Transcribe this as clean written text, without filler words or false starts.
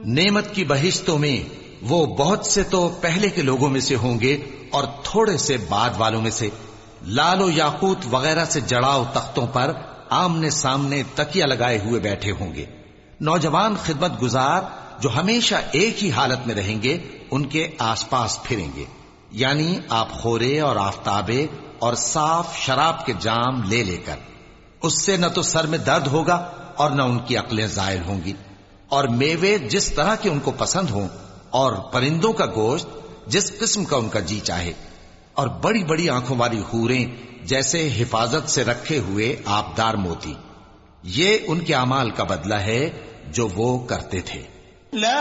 नेमत की बहिश्तों में वो बहुत से तो पहले के लोगों में से होंगे और थोड़े से बाद वालों में से। लालो याकूत वगैरह से जड़ाव तख्तों पर आमने सामने तकिया लगाए हुए बैठे होंगे। नौजवान खिदमत गुजार जो हमेशा एक ही हालत में रहेंगे उनके आसपास फिरेंगे, यानी आप खोरे और आफ्ताबे और साफ शराब के जाम ले लेकर। उससे न तो सर में दर्द होगा और न उनकी अक्लें जायल होंगी। और मेवे जिस तरह के उनको पसंद हों और परिंदों का गोश्त जिस किस्म का उनका जी चाहे, और बड़ी बड़ी आंखों वाली हूरें जैसे हिफाजत से रखे हुए आबदार मोती। ये उनके अमाल का बदला है जो वो करते थे।